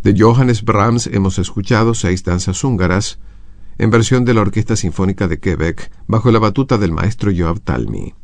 De Johannes Brahms hemos escuchado 6 danzas húngaras, en versión de la Orquesta Sinfónica de Quebec, bajo la batuta del maestro Yoav Talmy.